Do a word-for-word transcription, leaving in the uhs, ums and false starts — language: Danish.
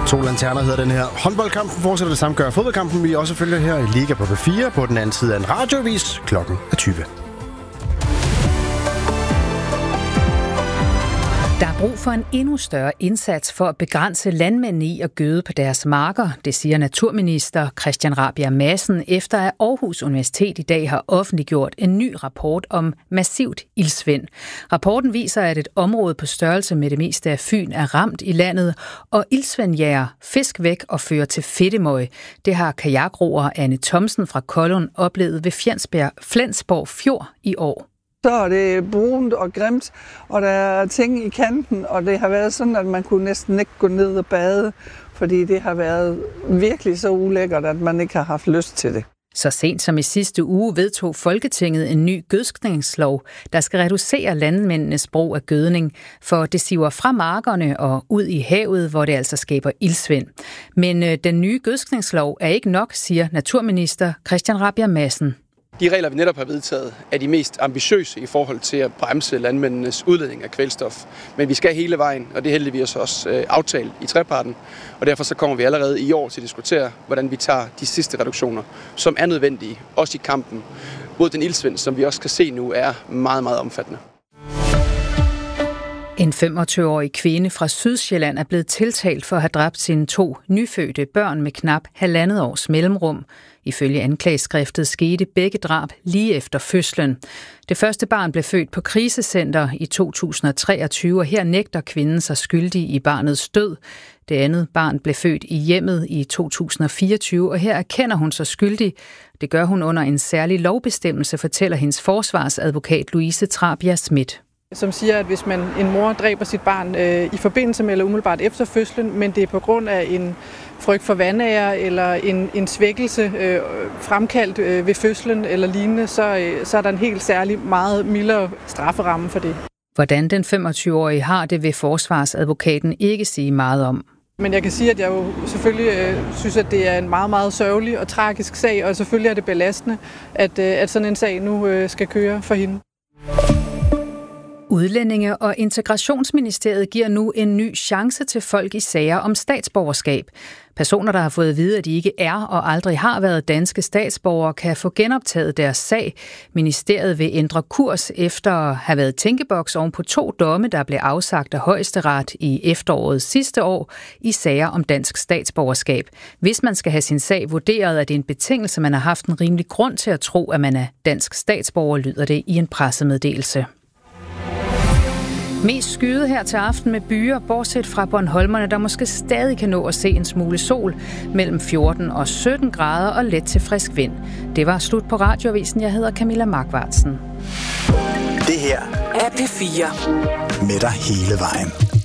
To lanterner hedder den her. Håndboldkampen fortsætter det samme gør fodboldkampen. Vi også følger her i Liga på P fire på den anden side af en radioavis. Klokken er tyve. Der er brug for en endnu større indsats for at begrænse landmændene i at gøde på deres marker, det siger naturminister Christian Rabjerg Madsen, efter at Aarhus Universitet i dag har offentliggjort en ny rapport om massivt iltsvind. Rapporten viser, at et område på størrelse med det meste af Fyn er ramt i landet, og iltsvind jager fisk væk og fører til fedtemøg. Det har kajakroer Anne Thomsen fra Kollund oplevet ved Fjensberg, Flensborg Fjord i år. Så er det brunt og grimt, og der er ting i kanten, og det har været sådan, at man kunne næsten ikke gå ned og bade, fordi det har været virkelig så ulækkert, at man ikke har haft lyst til det. Så sent som i sidste uge vedtog Folketinget en ny gødskningslov, der skal reducere landmændenes brug af gødning, for det siver fra markerne og ud i havet, hvor det altså skaber iltsvind. Men øh, den nye gødskningslov er ikke nok, siger naturminister Christian Rabjerg Madsen. De regler, vi netop har vedtaget, er de mest ambitiøse i forhold til at bremse landmændenes udledning af kvælstof. Men vi skal hele vejen, og det er heldigvis også øh, aftalt i treparten. Og derfor så kommer vi allerede i år til at diskutere, hvordan vi tager de sidste reduktioner, som er nødvendige, også i kampen mod den iltsvind, som vi også kan se nu er meget, meget omfattende. En femogtyve-årig kvinde fra Sydsjælland er blevet tiltalt for at have dræbt sine to nyfødte børn med knap halvandet års mellemrum. Ifølge anklageskriftet skete begge drab lige efter fødslen. Det første barn blev født på krisecenter i to tusind og treogtyve, og her nægter kvinden sig skyldig i barnets død. Det andet barn blev født i hjemmet i to tusind og fireogtyve, og her erkender hun sig skyldig. Det gør hun under en særlig lovbestemmelse, fortæller hendes forsvarsadvokat Louise Trabia Schmidt. Som siger, at hvis man en mor dræber sit barn øh, i forbindelse med eller umiddelbart efter fødslen, men det er på grund af en frygt for vanære eller en, en svækkelse øh, fremkaldt øh, ved fødslen eller lignende, så, øh, så er der en helt særlig meget mildere strafferamme for det. Hvordan den femogtyve-årige har det, vil forsvarsadvokaten ikke sige meget om. Men jeg kan sige, at jeg jo selvfølgelig øh, synes, at det er en meget, meget sørgelig og tragisk sag, og selvfølgelig er det belastende, at, øh, at sådan en sag nu øh, skal køre for hende. Udlændinge- og Integrationsministeriet giver nu en ny chance til folk i sager om statsborgerskab. Personer, der har fået at vide, at de ikke er og aldrig har været danske statsborgere, kan få genoptaget deres sag. Ministeriet vil ændre kurs efter at have været tænkeboks oven på to domme, der blev afsagt af Højesteret i efteråret sidste år i sager om dansk statsborgerskab. Hvis man skal have sin sag vurderet, er det en betingelse, man har haft en rimelig grund til at tro, at man er dansk statsborger, lyder det i en pressemeddelelse. Mest skyde her til aften med byer, bortset fra Bornholmerne, der måske stadig kan nå at se en smule sol, mellem fjorten og sytten grader og let til frisk vind. Det var slut på radioavisen. Jeg hedder Camilla Markvartsen. Det her er P fire. Med dig hele vejen.